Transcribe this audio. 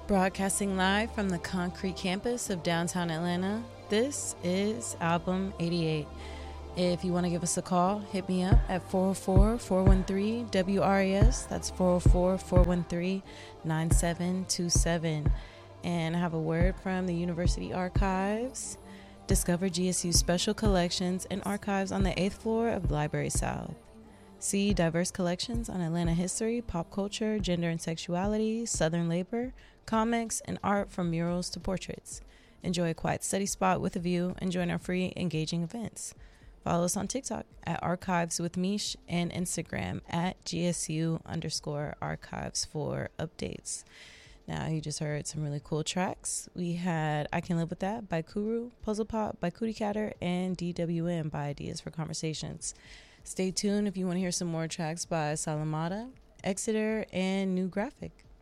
Broadcasting live from the Concrete campus of downtown Atlanta, this is Album 88. If you want to give us a call, hit me up at 404-413-WRES. That's 404-413-9727. And I have a word from the University Archives. Discover GSU's special collections and archives on the 8th floor of Library South. See diverse collections on Atlanta history, pop culture, gender and sexuality, Southern labor, comics, and art from murals to portraits. Enjoy a quiet study spot with a view and join our free, engaging events. Follow us on TikTok at Archives with Mish and Instagram at GSU_archives for updates. Now, you just heard some really cool tracks. We had I Can Live With That by Kuru, Puzzle Pop by Cootie Catter, and DWM by Ideas for Conversations. Stay tuned if you want to hear some more tracks by Salamata, Exeter, and New Graphic.